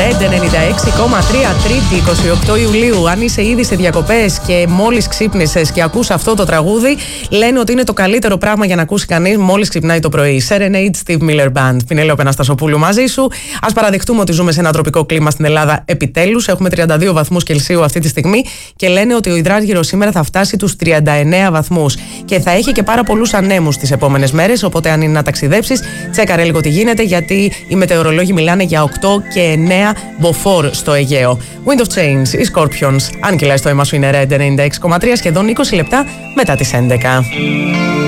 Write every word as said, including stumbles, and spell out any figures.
Red ενενήντα έξι κόμμα τρία, Τρίτη εικοστή όγδοη Ιουλίου. Αν είσαι ήδη σε διακοπές και μόλις ξύπνησες και ακούς αυτό το τραγούδι, λένε ότι είναι το καλύτερο πράγμα για να ακούσει κανείς μόλις ξυπνάει το πρωί. Serenade Steve Miller Band. Πινελόπη Αναστασοπούλου μαζί σου. Ας παραδεχτούμε ότι ζούμε σε ένα τροπικό κλίμα στην Ελλάδα επιτέλους. Έχουμε τριάντα δύο βαθμούς Κελσίου αυτή τη στιγμή και λένε ότι ο υδράργυρος σήμερα θα φτάσει τους τριάντα εννέα βαθμούς. Και θα έχει και πάρα πολλούς ανέμους τις επόμενες μέρες. Οπότε, αν είναι να ταξιδέψεις, τσέκαρε λίγο τι γίνεται, γιατί οι μετεωρολόγοι μιλάνε για οκτώ και εννέα μποφόρ στο Αιγαίο. Wind of Change, οι Scorpions. Αν κυλάει το αίμα σου, είναι Red ενενήντα έξι κόμμα τρία, σχεδόν είκοσι λεπτά μετά τις έντεκα.